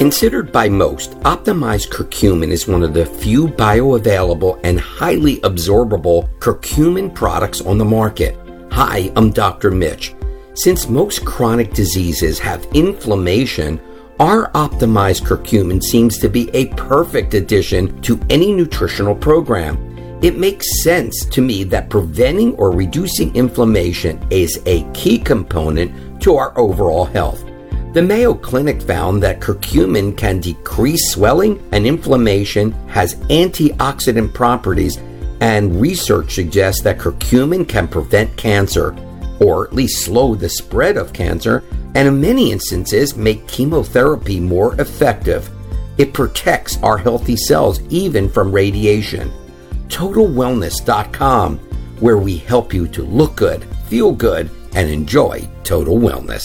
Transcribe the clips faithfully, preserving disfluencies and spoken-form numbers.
Considered by most, optimized curcumin is one of the few bioavailable and highly absorbable curcumin products on the market. Hi, I'm Doctor Mitch. Since most chronic diseases have inflammation, our optimized curcumin seems to be a perfect addition to any nutritional program. It makes sense to me that preventing or reducing inflammation is a key component to our overall health. The Mayo Clinic found that curcumin can decrease swelling and inflammation, has antioxidant properties, and research suggests that curcumin can prevent cancer, or at least slow the spread of cancer, and in many instances make chemotherapy more effective. It protects our healthy cells even from radiation. Total Wellness dot com, where we help you to look good, feel good, and enjoy total wellness.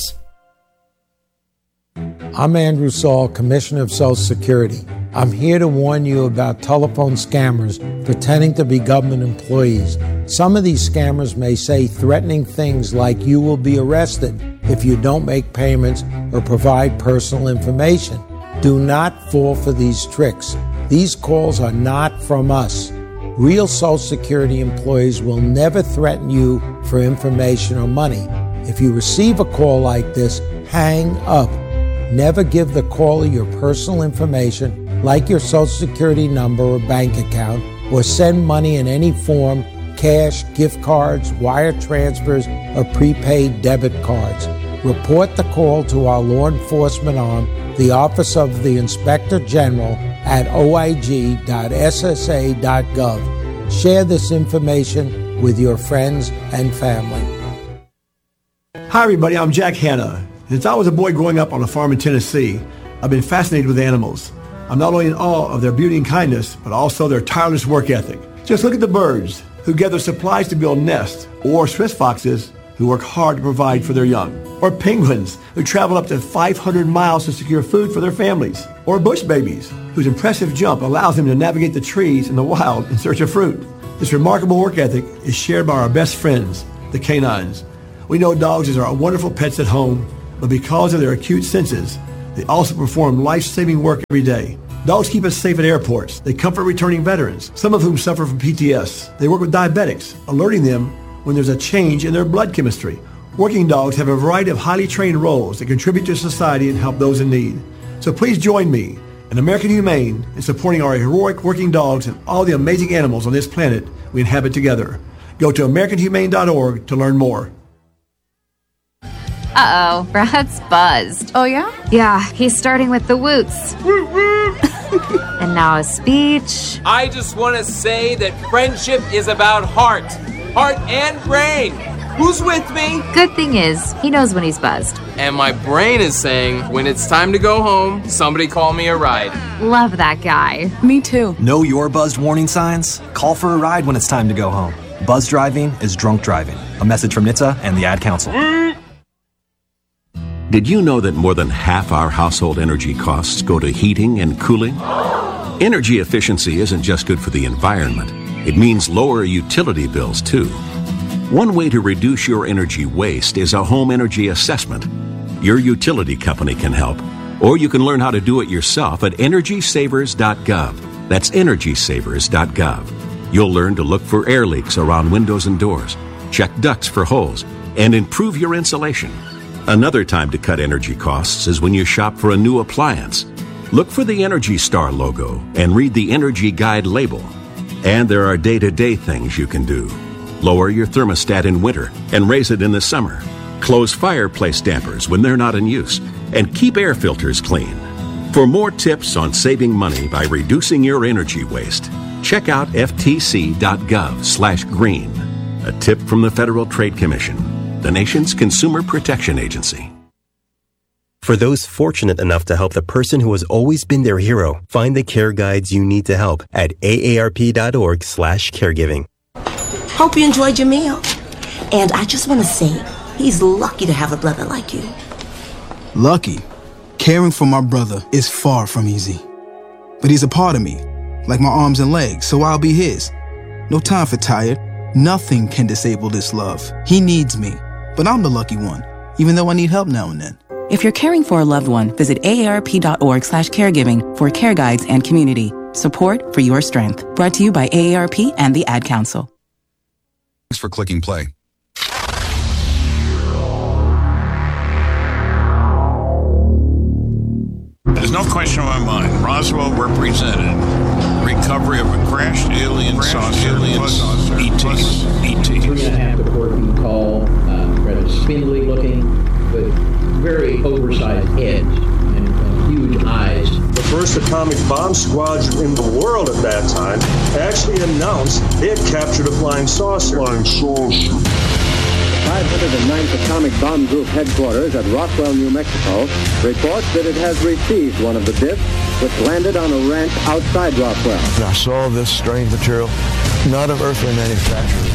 I'm Andrew Saul, Commissioner of Social Security. I'm here to warn you about telephone scammers pretending to be government employees. Some of these scammers may say threatening things like you will be arrested if you don't make payments or provide personal information. Do not fall for these tricks. These calls are not from us. Real Social Security employees will never threaten you for information or money. If you receive a call like this, hang up. Never give the caller your personal information, like your Social Security number or bank account, or send money in any form, cash, gift cards, wire transfers, or prepaid debit cards. Report the call to our law enforcement arm, the Office of the Inspector General, at o i g dot s s a dot gov. Share this information with your friends and family. Hi, everybody. I'm Jack Hanna. Since I was a boy growing up on a farm in Tennessee, I've been fascinated with animals. I'm not only in awe of their beauty and kindness, but also their tireless work ethic. Just look at the birds who gather supplies to build nests, or Swiss foxes who work hard to provide for their young, or penguins who travel up to five hundred miles to secure food for their families, or bush babies whose impressive jump allows them to navigate the trees in the wild in search of fruit. This remarkable work ethic is shared by our best friends, the canines. We know dogs are wonderful pets at home, but because of their acute senses, they also perform life-saving work every day. Dogs keep us safe at airports. They comfort returning veterans, some of whom suffer from P T S. They work with diabetics, alerting them when there's a change in their blood chemistry. Working dogs have a variety of highly trained roles that contribute to society and help those in need. So please join me and American Humane in supporting our heroic working dogs and all the amazing animals on this planet we inhabit together. Go to american humane dot org to learn more. Uh-oh, Brad's buzzed. Oh, yeah? Yeah, he's starting with the woots. And now a speech. I just want to say that friendship is about heart. Heart and brain. Who's with me? Good thing is, he knows when he's buzzed. And my brain is saying, when it's time to go home, somebody call me a ride. Love that guy. Me too. Know your buzzed warning signs? Call for a ride when it's time to go home. Buzz driving is drunk driving. A message from N H T S A and the Ad Council. Did you know that more than half our household energy costs go to heating and cooling? Energy efficiency isn't just good for the environment. It means lower utility bills, too. One way to reduce your energy waste is a home energy assessment. Your utility company can help, or you can learn how to do it yourself at energy savers dot gov. That's energy savers dot gov. You'll learn to look for air leaks around windows and doors, check ducts for holes, and improve your insulation. Another time to cut energy costs is when you shop for a new appliance. Look for the Energy Star logo and read the Energy Guide label. And there are day-to-day things you can do. Lower your thermostat in winter and raise it in the summer. Close fireplace dampers when they're not in use. And keep air filters clean. For more tips on saving money by reducing your energy waste, check out f t c dot gov slash green. A tip from the Federal Trade Commission, the nation's consumer protection agency. For those fortunate enough to help the person who has always been their hero, find the care guides you need to help at a a r p dot org slash caregiving. Hope you enjoyed your meal. And I just want to say, he's lucky to have a brother like you. Lucky? Caring for my brother is far from easy. But he's a part of me, like my arms and legs, so I'll be his. No time for tired. Nothing can disable this love. He needs me, but I'm the lucky one, even though I need help now and then. If you're caring for a loved one, visit aarp.org slash caregiving for care guides and community. Support for your strength. Brought to you by A A R P and the Ad Council. Thanks for clicking play. There's no question in my mind. Roswell represented recovery of a crashed alien saucer, aliens, E Ts, E Ts. Three and a half to four feet tall, uh, rather spindly looking, with very oversized heads and uh, huge eyes. The first atomic bomb squadron in the world at that time actually announced they had captured a flying saucer. Flying saucer. five hundred ninth Atomic Bomb Group headquarters at Roswell, New Mexico, reports that it has received one of the discs which landed on a ranch outside Roswell. And I saw this strange material, not of earthly manufacture.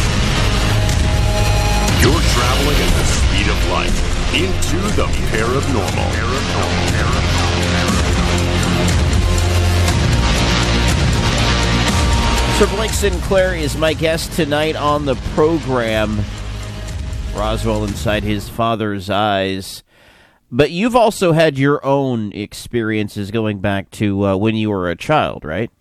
You're traveling at the speed of light into the paranormal. Sir Blake Sinclair is my guest tonight on the program. Roswell Inside His Father's Eyes. But you've also had your own experiences going back to uh, when you were a child, right?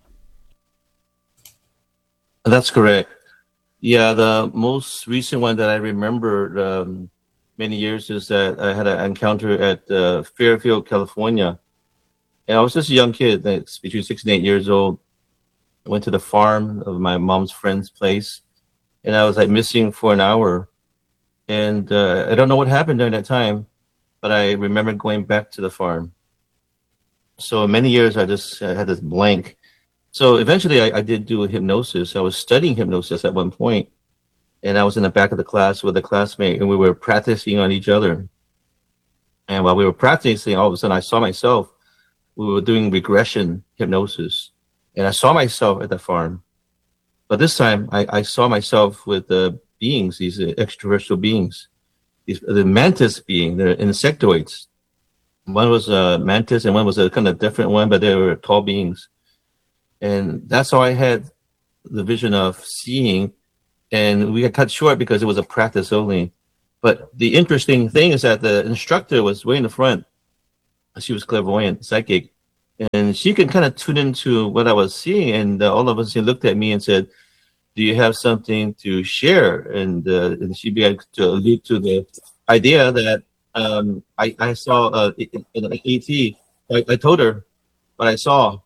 That's correct. Yeah, the most recent one that I remember um, many years is that I had an encounter at uh, Fairfield, California. And I was just a young kid, between six and eight years old. I went to the farm of my mom's friend's place, and I was like missing for an hour. And uh, I don't know what happened during that time, but I remember going back to the farm. So many years I just I had this blank. So eventually I, I did do a hypnosis. I was studying hypnosis at one point, and I was in the back of the class with a classmate, and we were practicing on each other. And while we were practicing, all of a sudden I saw myself. We were doing regression hypnosis, and I saw myself at the farm. But this time I, I saw myself with the beings, these extraterrestrial beings, these the mantis being, they're insectoids. One was a mantis and one was a kind of different one, but they were tall beings. And that's how I had the vision of seeing. And we got cut short because it was a practice only. But the interesting thing is that the instructor was way in the front. She was clairvoyant, psychic. And she could kind of tune into what I was seeing. And uh, all of us, she looked at me and said, do you have something to share? And, uh, and she began to allude to the idea that um, I, I saw uh, an E T. I, I told her what I saw.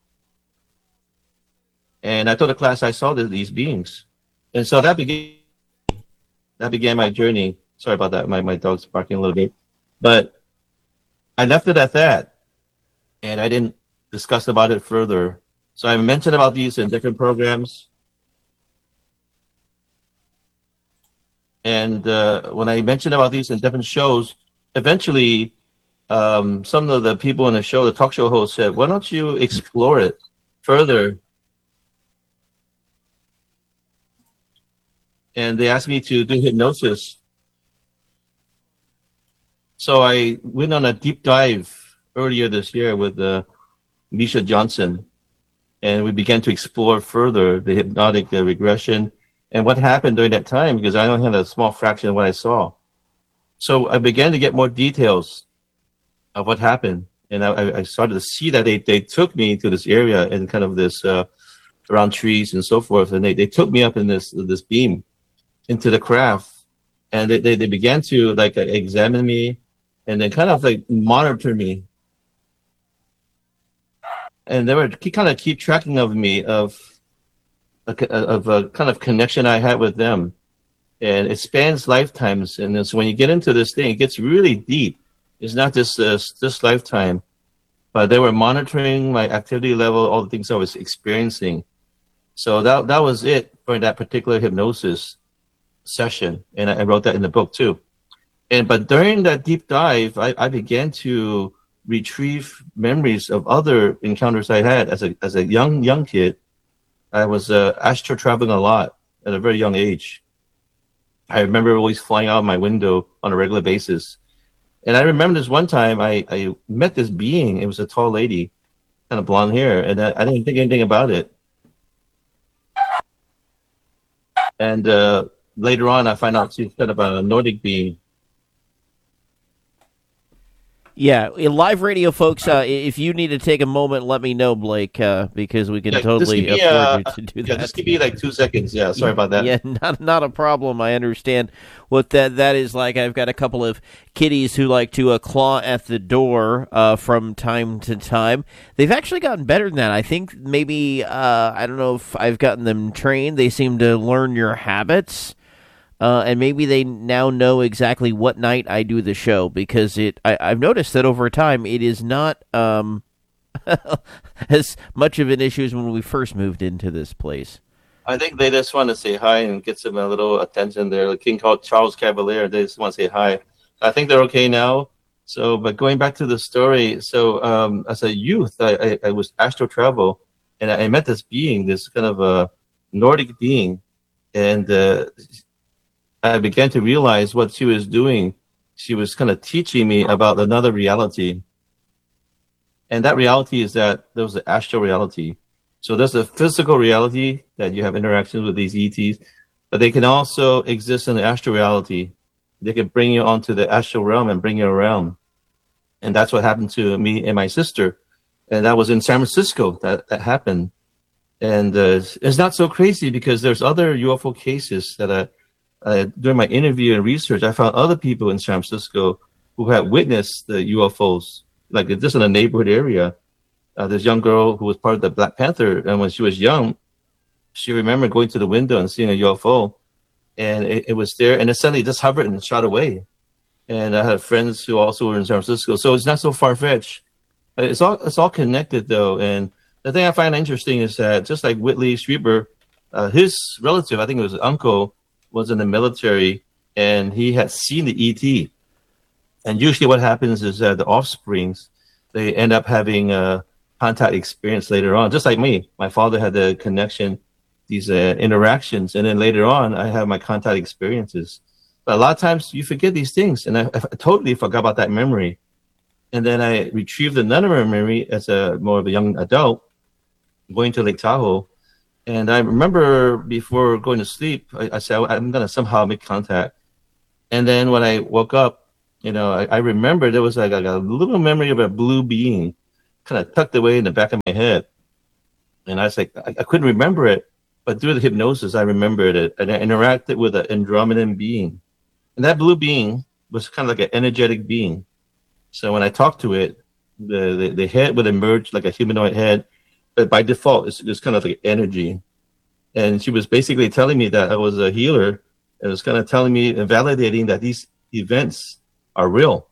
And I told the class I saw the, these beings. And so that began, that began my journey. Sorry about that. My, my dog's barking a little bit. But I left it at that. And I didn't discuss about it further. So I mentioned about these in different programs. And uh, when I mentioned about these in different shows, eventually um, some of the people in the show, the talk show host said, why don't you explore it further? And they asked me to do hypnosis. So I went on a deep dive earlier this year with uh, Misha Johnson, and we began to explore further the hypnotic uh, regression and what happened during that time, because I only had a small fraction of what I saw. So I began to get more details of what happened, and I, I started to see that they, they took me to this area and kind of this uh, around trees and so forth, and they, they took me up in this this beam into the craft, and they, they, they began to like examine me and then kind of like monitor me. And they were kind of keep tracking of me of a, of a kind of connection I had with them. And it spans lifetimes. And so when you get into this thing, it gets really deep. It's not just uh, this lifetime, but they were monitoring my activity level, all the things I was experiencing. So that that was it for that particular hypnosis session. And I, I wrote that in the book too. And but during that deep dive, I, I began to retrieve memories of other encounters I had as a as a young young kid. I was uh, astro traveling a lot at a very young age. I remember always flying out of my window on a regular basis. And I remember this one time I, I met this being. It was a tall lady, kind of blonde hair, and I, I didn't think anything about it. And uh, later on, I find out she's kind of a Nordic being. Yeah, in live radio, folks, uh, if you need to take a moment, let me know, Blake, uh, because we can Yeah, totally just give me, afford uh, you to do yeah, that. just give me like two seconds. Yeah, sorry about that. Yeah, not not a problem. I understand what that that is like. I've got a couple of kitties who like to uh, claw at the door uh, from time to time. They've actually gotten better than that. I think maybe, uh, I don't know if I've gotten them trained. They seem to learn your habits. Uh, and maybe they now know exactly what night I do the show, because it. I, I've noticed that over time it is not um, as much of an issue as when we first moved into this place. I think they just want to say hi and get some a little attention there. Like King Charles Cavalier, they just want to say hi. I think they're okay now. So, but going back to the story, so um, as a youth, I, I, I was astral travel, and I, I met this being, this kind of a Nordic being, and uh, I began to realize what she was doing. She was kind of teaching me about another reality. And that reality is that there was an astral reality. So there's a physical reality that you have interactions with these E Ts, but they can also exist in the astral reality. They can bring you onto the astral realm and bring you around. And that's what happened to me and my sister. And that was in San Francisco that, that happened. And uh, it's not so crazy because there's other U F O cases that I, Uh, during my interview and research, I found other people in San Francisco who had witnessed the U F Os, like just in a neighborhood area. Uh, this young girl who was part of the Black Panther, and when she was young, she remembered going to the window and seeing a U F O, and it, it was there, and it suddenly just hovered and shot away. And I had friends who also were in San Francisco, so it's not so far-fetched. It's all it's all connected, though, and the thing I find interesting is that just like Whitley Strieber, uh, his relative, I think it was his uncle, was in the military, and he had seen the E T. And usually what happens is that the offsprings, they end up having a contact experience later on, just like me. My father had the connection, these uh, interactions, and then later on, I have my contact experiences. But a lot of times you forget these things, and I, I totally forgot about that memory. And then I retrieved another memory as a more of a young adult, going to Lake Tahoe. And I remember before going to sleep, I, I said, I'm going to somehow make contact. And then when I woke up, you know, I, I remember there was like a, a little memory of a blue being kind of tucked away in the back of my head. And I was like, I, I couldn't remember it. But through the hypnosis, I remembered it. And I interacted with an Andromedan being. And that blue being was kind of like an energetic being. So when I talked to it, the, the, the head would emerge like a humanoid head. But by default, it's just kind of like energy. And she was basically telling me that I was a healer. And it was kind of telling me and validating that these events are real.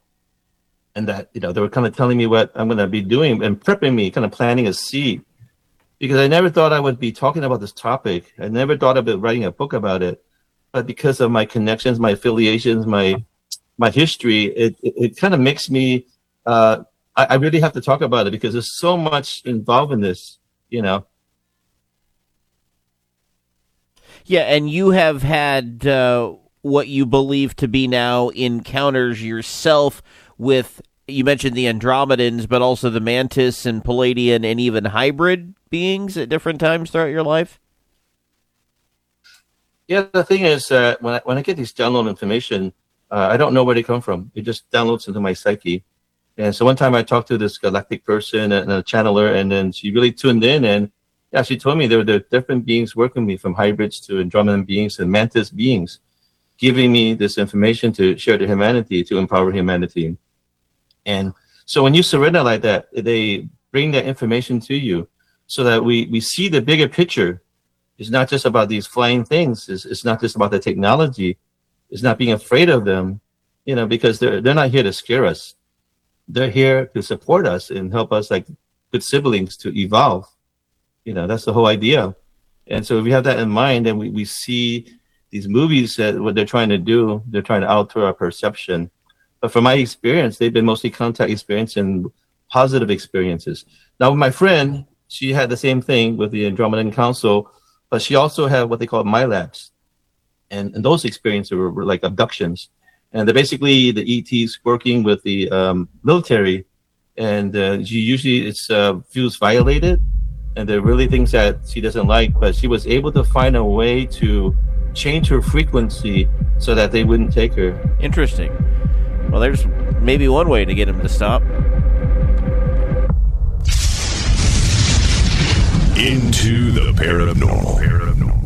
And that, you know, they were kind of telling me what I'm going to be doing and prepping me, kind of planting a seed. Because I never thought I would be talking about this topic. I never thought about writing a book about it. But because of my connections, my affiliations, my my history, it, it, it kind of makes me... Uh, I really have to talk about it because there's so much involved in this, you know. Yeah, and you have had uh, what you believe to be now encounters yourself with, you mentioned the Andromedans, but also the Mantis and Palladian and even hybrid beings at different times throughout your life? Yeah, the thing is that uh, when, I, when I get these download information, uh, I don't know where they come from. It just downloads into my psyche. And so one time I talked to this galactic person and a channeler, and then she really tuned in, and yeah, she told me there were different beings working with me, from hybrids to Andromedan beings and Mantis beings, giving me this information to share to humanity, to empower humanity. And so when you surrender like that, they bring that information to you so that we, we see the bigger picture. It's not just about these flying things. It's, it's not just about the technology. It's not being afraid of them, you know, because they're they're not here to scare us. They're here to support us and help us, like good siblings, to evolve. You know, that's the whole idea. And so if we have that in mind, and we, we see these movies that what they're trying to do, they're trying to alter our perception. But from my experience, they've been mostly contact experience and positive experiences. Now, with my friend, she had the same thing with the Andromedan Council, but she also had what they call MyLabs. And, and those experiences were, were like abductions. And they're basically the E Ts working with the um, military. And uh, she usually it's, uh, feels violated. And there are really things that she doesn't like. But she was able to find a way to change her frequency so that they wouldn't take her. Interesting. Well, there's maybe one way to get him to stop. Into the paranormal.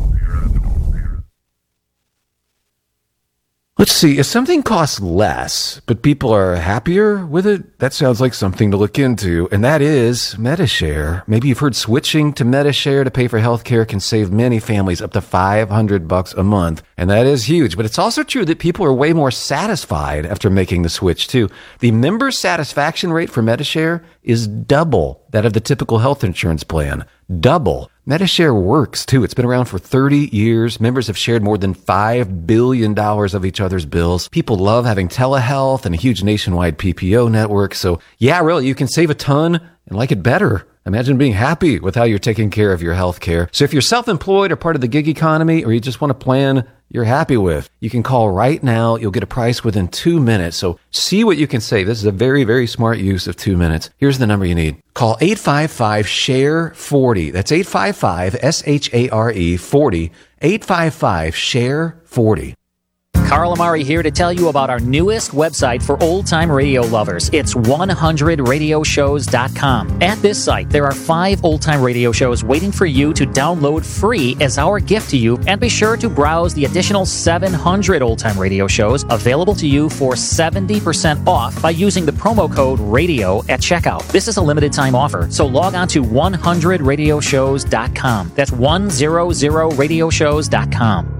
Let's see, if something costs less, but people are happier with it, that sounds like something to look into, and that is Medi-Share. Maybe you've heard switching to Medi-Share to pay for healthcare can save many families up to five hundred bucks a month, and that is huge. But it's also true that people are way more satisfied after making the switch, too. The member satisfaction rate for Medi-Share is double that of the typical health insurance plan. Double. Medi-Share works, too. It's been around for thirty years. Members have shared more than five billion dollars of each other's bills. People love having telehealth and a huge nationwide P P O network. So, yeah, really, you can save a ton and like it better. Imagine being happy with how you're taking care of your health care. So if you're self-employed or part of the gig economy, or you just want a plan you're happy with, you can call right now. You'll get a price within two minutes. So see what you can save. This is a very, very smart use of two minutes. Here's the number you need. Call eight five five, S H A R E, forty. That's eight five five, S H A R E, forty. eight five five, S H A R E, forty. Carl Amari here to tell you about our newest website for old-time radio lovers. It's one hundred radio shows dot com. At this site, there are five old-time radio shows waiting for you to download free as our gift to you, and be sure to browse the additional seven hundred old-time radio shows available to you for seventy percent off by using the promo code RADIO at checkout. This is a limited-time offer, so log on to one hundred radio shows dot com. That's one hundred radio shows dot com.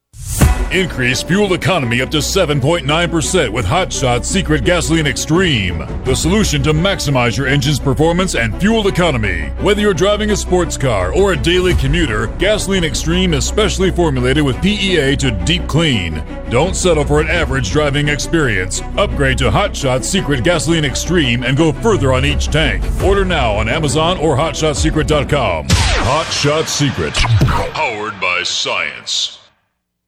Increase fuel economy up to seven point nine percent with Hot Shot Secret Gasoline Extreme, the solution to maximize your engine's performance and fuel economy. Whether you're driving a sports car or a daily commuter, Gasoline Extreme is specially formulated with P E A to deep clean. Don't settle for an average driving experience. Upgrade to Hot Shot Secret Gasoline Extreme and go further on each tank. Order now on Amazon or hot shot secret dot com. Hot Shot Secret, powered by science.